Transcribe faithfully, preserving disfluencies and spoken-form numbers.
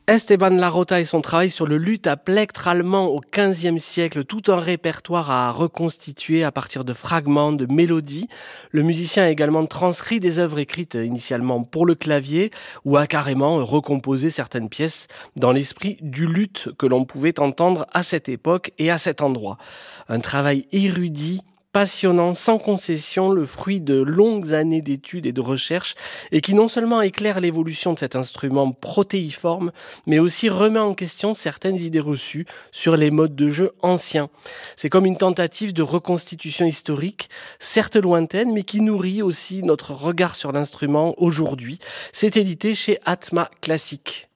Esteban Larrota et son travail sur le luth à plectre allemand au quinzième siècle, tout un répertoire à reconstituer à partir de fragments, de mélodies. Le musicien a également transcrit des œuvres écrites initialement pour le clavier ou a carrément recomposé certaines pièces dans l'esprit du luth que l'on pouvait entendre à cette époque et à cet endroit. Un travail érudit, passionnant, sans concession, le fruit de longues années d'études et de recherches, et qui non seulement éclaire l'évolution de cet instrument protéiforme, mais aussi remet en question certaines idées reçues sur les modes de jeu anciens. C'est comme une tentative de reconstitution historique, certes lointaine, mais qui nourrit aussi notre regard sur l'instrument aujourd'hui. C'est édité chez Atma Classique.